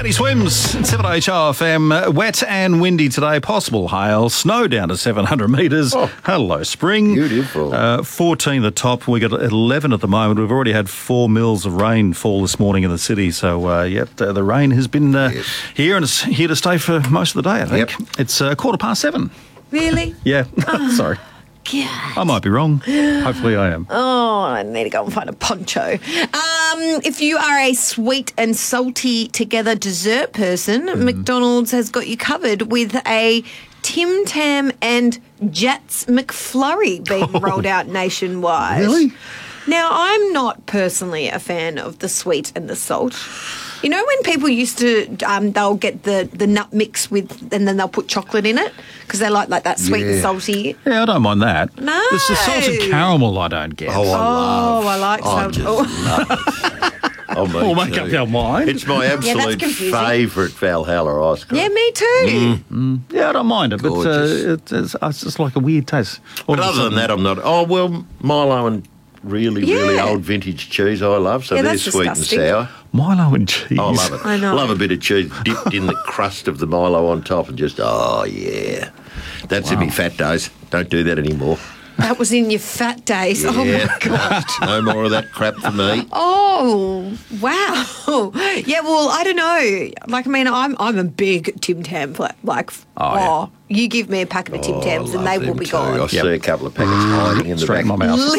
Paddy Swims, 7HRFM. Wet and windy today. Possible hail. Snow down to 700 metres. Oh. Hello, spring. Beautiful. 14 the top. We got 11 at the moment. We've already had 4 mils of rain fall this morning in the city. So, the rain has been here, and it's here to stay for most of the day, I think. Yep. It's 7:15. Really? Yeah. Sorry. God. I might be wrong. Hopefully I am. Oh, I need to go and find a poncho. If you are a sweet and salty together dessert person, McDonald's has got you covered with a Tim Tam and Jats McFlurry being rolled out nationwide. Really? Now, I'm not personally a fan of the sweet and the salt. You know when people used to, they'll get the nut mix with, and then they'll put chocolate in it because they like that sweet and salty. Yeah, I don't mind that. No. It's the salted caramel I don't get. I like salt. We'll make up your mind. It's my absolute favourite Valhalla ice cream. Yeah, me too. Yeah, I don't mind it, but it's just like a weird taste. But other than that, I'm not. Oh, well, Milo and really old vintage cheese I love, so they're that's sweet disgusting. and sour. Milo and cheese. I love it. I know. Love a bit of cheese dipped in the crust of the Milo on top and just, That's in me fat days. Don't do that anymore. That was in your fat days. Yeah. Oh, my God. No more of that crap for me. Oh, wow. Yeah, well, I don't know. Like, I mean, I'm a big Tim Tam. You give me a packet of Tim Tams and they will be gone. I see a couple of packets hiding in the Straight back. in my mouth.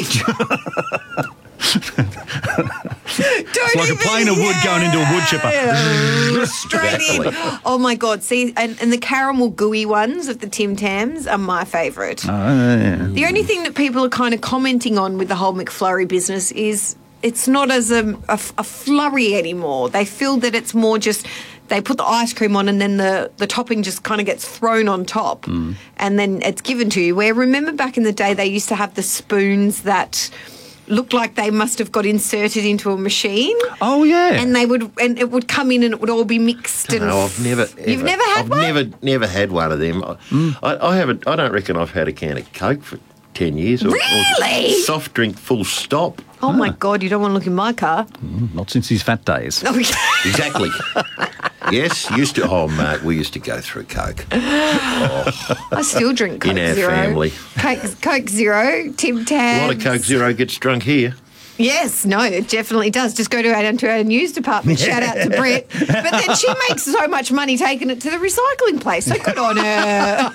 It's like a plane of wood going into a wood chipper. Straight in. Oh, my God. See, and the caramel gooey ones of the Tim Tams are my favourite. The only thing that people are kind of commenting on with the whole McFlurry business is it's not as a flurry anymore. They feel that it's more just they put the ice cream on and then the topping just kind of gets thrown on top and then it's given to you. Where remember back in the day they used to have the spoons that looked like they must have got inserted into a machine. Oh, yeah. And it would come in and it would all be mixed. No, I've never. You've never had one? I've never had one of them. I haven't. I don't reckon I've had a can of Coke for 10 years. Or Really? soft drink, full stop. Oh, my God, you don't want to look in my car. Not since his fat days. Oh, Exactly. Yes, used to. Oh, mate, we used to go through Coke. I still drink Coke In our Zero. family. Coke Zero, Tim Tams. A lot of Coke Zero gets drunk here. Yes, no, it definitely does. Just go to our news department. Shout out to Brett. But then she makes so much money taking it to the recycling place. So good on her.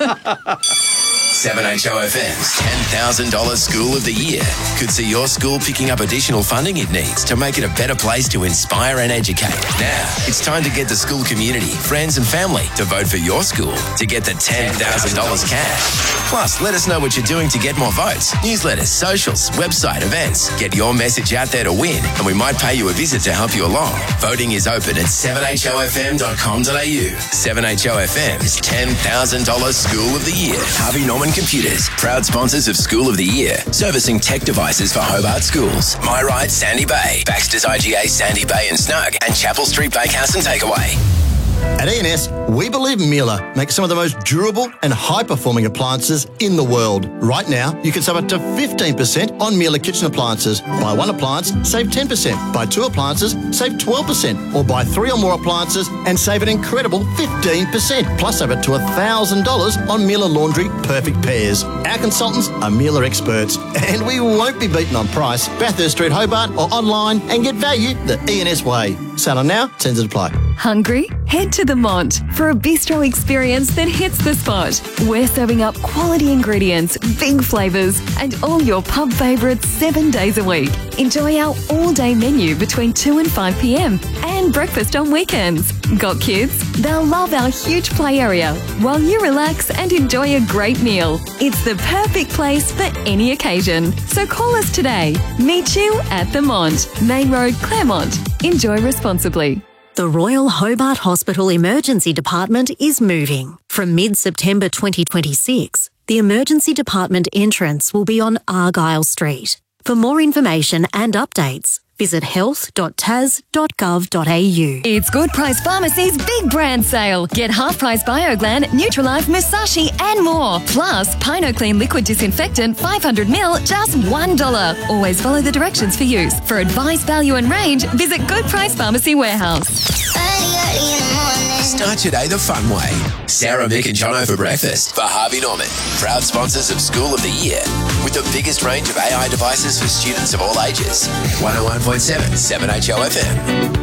7HOFM's $10,000 School of the Year could see your school picking up additional funding it needs to make it a better place to inspire and educate. Now, it's time to get the school community, friends and family to vote for your school to get the $10,000 cash. Plus, let us know what you're doing to get more votes. Newsletters, socials, website, events. Get your message out there to win, and we might pay you a visit to help you along. Voting is open at 7hofm.com.au. 7HOFM's $10,000 School of the Year. Harvey Norman Computers, proud sponsors of School of the Year, servicing tech devices for Hobart schools. My Right, Sandy Bay, Baxter's IGA, Sandy Bay and Snug, and Chapel Street Bakehouse and Takeaway. At E&S, we believe Miele makes some of the most durable and high-performing appliances in the world. Right now, you can save up to 15% on Miele kitchen appliances. Buy one appliance, save 10%. Buy two appliances, save 12%. Or buy 3 or more appliances and save an incredible 15%. Plus over to $1,000 on Miele Laundry Perfect Pairs. Our consultants are Miele experts, and we won't be beaten on price. Bathurst Street, Hobart, or online and get value the E&S way. Sale on now, terms apply. Hungry? Head to the Mont for a bistro experience that hits the spot. We're serving up quality ingredients, big flavours, and all your pub favourites 7 days a week. Enjoy our all-day menu between 2 and 5 p.m. and breakfast on weekends. Got kids? They'll love our huge play area while you relax and enjoy a great meal. It's the perfect place for any occasion. So call us today. Meet you at the Mont, Main Road, Claremont. Enjoy responsibly. The Royal Hobart Hospital Emergency Department is moving. From mid-September 2026, the Emergency Department entrance will be on Argyle Street. For more information and updates, Visit health.tas.gov.au. It's Good Price Pharmacy's big brand sale. Get half-price BioGlan, Nutralife, Musashi and more. Plus, PinoClean Liquid Disinfectant 500ml, just $1. Always follow the directions for use. For advice, value and range, visit Good Price Pharmacy Warehouse. Start your day the fun way. Sarah, Mick and Jono for breakfast for Harvey Norman. Proud sponsors of School of the Year. With the biggest range of AI devices for students of all ages. 101.7 7HO FM.